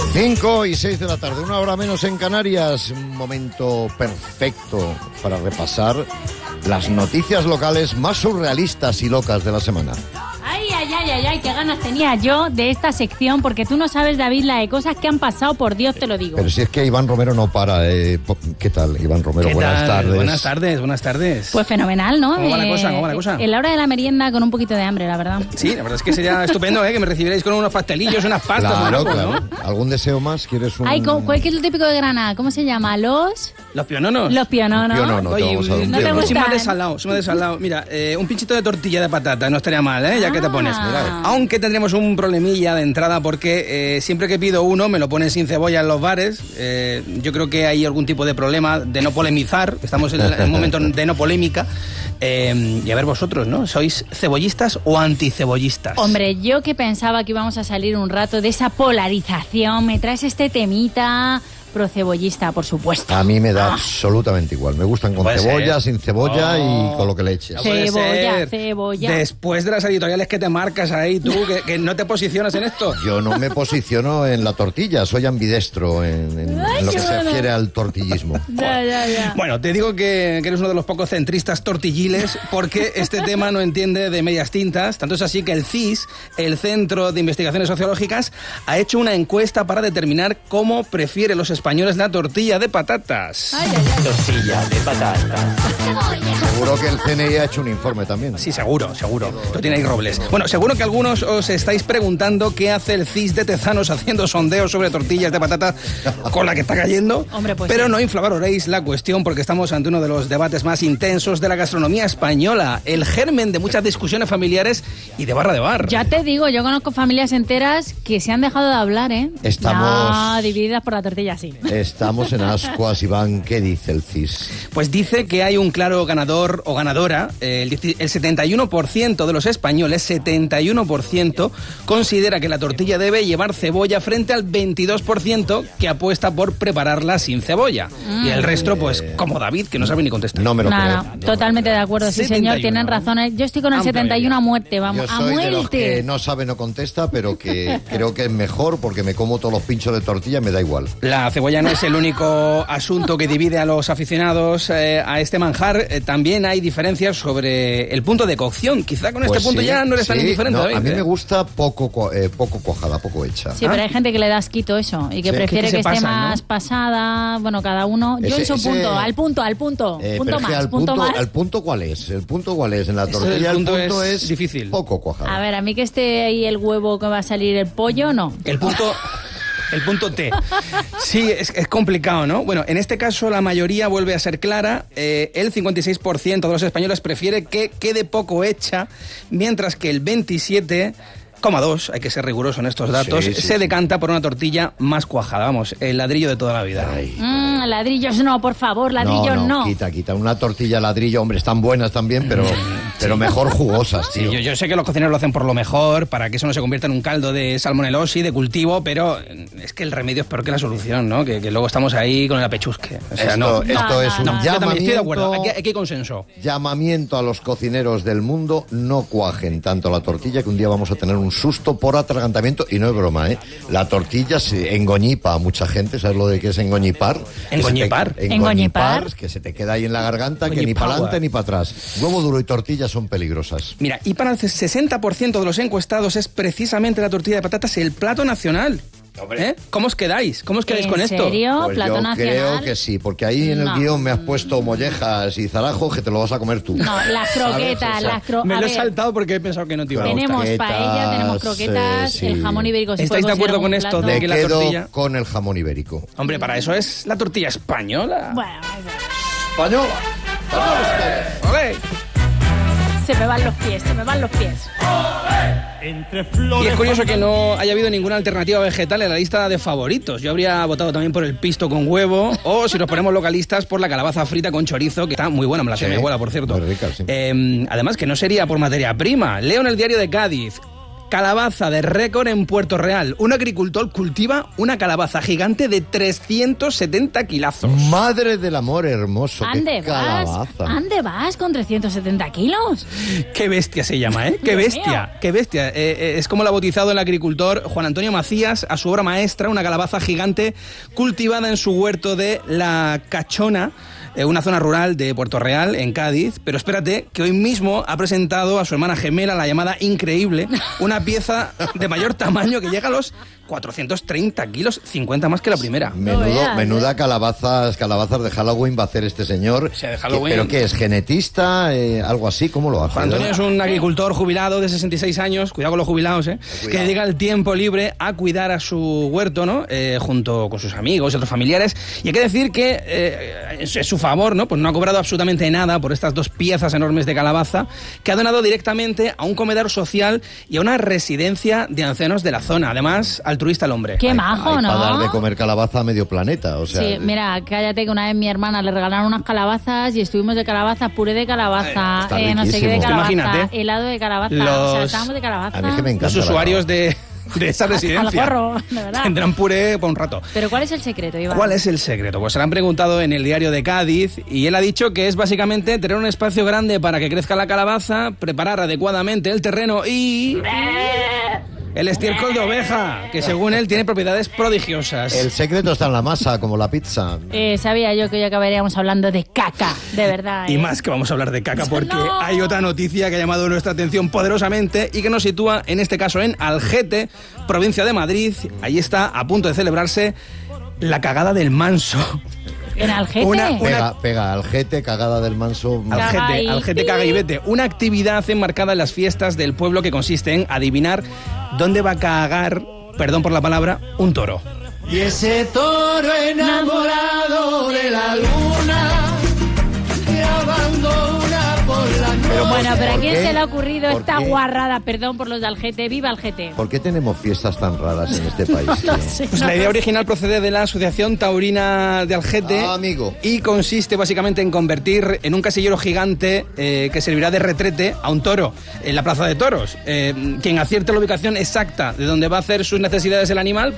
5:06 de la tarde, 1 hora menos en Canarias. Un momento perfecto para repasar las noticias locales más surrealistas y locas de la semana. Ay, qué ganas tenía yo de esta sección, porque tú no sabes, David, la de cosas que han pasado, por Dios te lo digo. Pero si es que Iván Romero no para. ¿Qué tal, Iván Romero? Buenas tardes. Buenas tardes. Pues fenomenal, ¿no? ¿Cómo va la cosa? En la hora de la merienda con un poquito de hambre, la verdad. Sí, la verdad es que sería estupendo, que me recibierais con unos pastelillos, unas pastas. Claro. ¿No? ¿Algún deseo más? ¿Quieres un...? Ay, ¿cuál es lo típico de Granada? ¿Cómo se llama? Los piononos. Los piononos. Oye, ¿No te gustan? Soy más desalado. Mira, un pinchito de tortilla de patata no estaría mal, ya que te pones. Mira. Aunque tendremos un problemilla de entrada porque siempre que pido uno me lo ponen sin cebolla en los bares. Yo creo que hay algún tipo de problema de no polemizar. Estamos en un momento de no polémica. Y a ver vosotros, ¿no? ¿Sois cebollistas o anticebollistas? Hombre, yo que pensaba que íbamos a salir un rato de esa polarización, me traes este temita... Procebollista, por supuesto. A mí me da absolutamente igual. Me gustan con cebolla, ser. Sin cebolla y con lo que le eches. Cebolla. Después de las editoriales que te marcas ahí tú, que no te posicionas en esto. Yo no me posiciono en la tortilla, soy ambidestro en lo que se refiere al tortillismo. Ya. Bueno, te digo que eres uno de los pocos centristas tortilliles, porque este tema no entiende de medias tintas. Tanto es así que el CIS, el Centro de Investigaciones Sociológicas, ha hecho una encuesta para determinar cómo prefieren los españoles la tortilla de patatas. Tortilla de patatas. Seguro que el CNI ha hecho un informe también. Sí, seguro. Lo tiene ahí Robles. Bueno, seguro que algunos os estáis preguntando qué hace el CIS de Tezanos haciendo sondeos sobre tortillas de patata con la que está cayendo. Hombre, pues pero sí. no inflamaréis la cuestión, porque estamos ante uno de los debates más intensos de la gastronomía española, el germen de muchas discusiones familiares y de barra de bar. Ya te digo, yo conozco familias enteras que se han dejado de hablar, Estamos divididas por la tortilla, sí. Estamos en ascuas, Iván. ¿Qué dice el CIS? Pues dice que hay un claro ganador o ganadora. El 71% de los españoles, 71%, considera que la tortilla debe llevar cebolla, frente al 22% que apuesta por prepararla sin cebolla. Y el resto, pues, como David, que no sabe ni contestar. No me lo creo. No, totalmente de acuerdo, sí, 71, señor, tienen razón. Yo estoy con el Amplia 71 a muerte, vamos, Yo a soy muerte. de los que no sabe, no contesta, pero que creo que es mejor porque me como todos los pinchos de tortilla, me da igual. La cebolla no es el único asunto que divide a los aficionados a este manjar. También hay diferencias sobre el punto de cocción. Quizá con este punto sí, ya no eres tan indiferente. No, David, a mí me gusta poco cuajada, poco hecha. Sí, pero hay gente que le da asquito eso y que Sí, prefiere que que se esté pasan, más pasada. Bueno, cada uno. Yo en su punto, al punto. Punto Pero más, es que punto más. ¿Al punto cuál es? ¿El punto cuál es? En la Eso tortilla del punto el punto es es difícil. Poco cuajada. A ver, a mí que esté ahí el huevo que va a salir el pollo, no. El punto T. Sí, es complicado, ¿no? Bueno, en este caso la mayoría vuelve a ser clara. El 56% de los españoles prefiere que quede poco hecha, mientras que el 27,2%, hay que ser riguroso en estos datos, se decanta por una tortilla más cuajada. Vamos, el ladrillo de toda la vida. Ladrillos no, por favor, ladrillos no. Quita. Una tortilla ladrillo, hombre, están buenas también, pero mejor jugosas, tío. Sí, yo sé que los cocineros lo hacen por lo mejor, para que eso no se convierta en un caldo de salmonelosis, de cultivo, pero es que el remedio es peor que la solución, ¿no? Que luego estamos ahí con el apechusque. O sea, esto es un yo también llamamiento. estoy de acuerdo, aquí hay consenso. Llamamiento a los cocineros del mundo: no cuajen tanto la tortilla, que un día vamos a tener un susto por atragantamiento, y no es broma, ¿eh? La tortilla se engoñipa a mucha gente, ¿sabes lo de qué es engoñipar? ¿Engoñipar? Engoñipar. Que se te queda ahí en la garganta, que ni Engoñipar. para adelante ni para atrás. Huevo duro y tortilla son peligrosas. Mira, y para el 60% de los encuestados es precisamente la tortilla de patatas el plato nacional. ¿Cómo os quedáis? ¿Cómo os quedáis con esto? ¿En serio? Pues ¿Plato yo nacional? creo que sí, porque ahí en el guión me has puesto mollejas y zarajos que te lo vas a comer tú. No, las croquetas, Me lo he saltado porque he pensado que no te iba a gustar. Tenemos croquetas, paella, tenemos croquetas, sí. el jamón ibérico. Si ¿Estáis puede de acuerdo considerar con un esto plato. de que la quedo tortilla? con el jamón ibérico. Hombre, para eso es la tortilla española. Bueno, ¡Española! ¡Olé! se me van los pies. Y es curioso que no haya habido ninguna alternativa vegetal en la lista de favoritos. Yo habría votado también por el pisto con huevo, o si nos ponemos localistas, por la calabaza frita con chorizo, que está muy buena, me la hace mi abuela, por cierto. Muy rica, sí. Además, que no sería por materia prima. Leo en el diario de Cádiz: Calabaza de récord en Puerto Real. Un agricultor cultiva una calabaza gigante de 370 kilazos. Madre del amor hermoso. ¿Ande qué vas? calabaza. ¿Ande vas con 370 kilos? Qué bestia se llama, ¿eh? Qué bestia, qué bestia. Es como lo ha bautizado el agricultor Juan Antonio Macías a su obra maestra, una calabaza gigante cultivada en su huerto de La Cachona, una zona rural de Puerto Real, en Cádiz. Pero espérate, que hoy mismo ha presentado a su hermana gemela, la llamada Increíble, una pieza de mayor tamaño que llega a los 430 kilos, 50 más que la primera. Menuda calabazas de Halloween va a hacer este señor. Sí, de Halloween. ¿Pero qué es? ¿Genetista? ¿Algo así? ¿Cómo lo hace? Juan Antonio es un agricultor jubilado de 66 años, cuidado con los jubilados, que dedica el tiempo libre a cuidar a su huerto, ¿no? Junto con sus amigos y otros familiares. Y hay que decir que es su favor, ¿no? Pues no ha cobrado absolutamente nada por estas 2 piezas enormes de calabaza, que ha donado directamente a un comedor social y a una residencia de ancianos de la zona. Además, altruista el hombre. Qué majo, ¿no? Para dar de comer calabaza a medio planeta, o sea... Sí, mira, cállate que una vez mi hermana le regalaron unas calabazas y estuvimos de calabazas, puré de calabaza, Está no sé qué de riquísimo. calabaza, Imagínate. helado de calabaza, o sea, estábamos de calabaza. A mí que me encanta Los usuarios de esa residencia Al gorro, de verdad. tendrán puré por un rato. Pero ¿cuál es el secreto, Iván? ¿Cuál es el secreto? Pues se lo han preguntado en el Diario de Cádiz y él ha dicho que es básicamente tener un espacio grande para que crezca la calabaza, preparar adecuadamente el terreno y... el estiércol de oveja, que según él tiene propiedades prodigiosas. El secreto está en la masa, como la pizza. Sabía yo que hoy acabaríamos hablando de caca, de verdad. Y más que vamos a hablar de caca, porque ¡No! hay otra noticia que ha llamado nuestra atención poderosamente y que nos sitúa, en este caso, en Algete, provincia de Madrid. Ahí está a punto de celebrarse la cagada del Manso. ¿En Algete? Pega, Algete, cagada del Manso. Algete caga y vete. Una actividad enmarcada en las fiestas del pueblo que consiste en adivinar dónde va a cagar, perdón por la palabra, un toro. Y ese toro enamorado de la luna te abandona por la noche. Bueno, pero ¿a ¿por quién qué? se le ha ocurrido ¿Por esta qué? guarrada? Perdón por los de Algete. ¡Viva Algete! ¿Por qué tenemos fiestas tan raras en este país? No sé, Pues no la idea lo original procede de la Asociación Taurina de Algete. Ah, amigo. Y consiste básicamente en convertir en un casillero gigante que servirá de retrete a un toro en la plaza de toros. Quien acierte la ubicación exacta de donde va a hacer sus necesidades el animal